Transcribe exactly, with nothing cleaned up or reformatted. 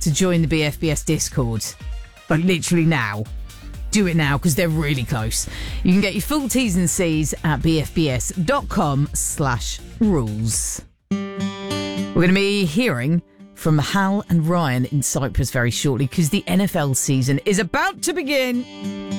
to join the B F B S Discord. Like, literally now. Do it now, because they're really close. You can get your full T's and C's at bfbs.com slash rules. We're going to be hearing from Hal and Ryan in Cyprus very shortly, because the N F L season is about to begin.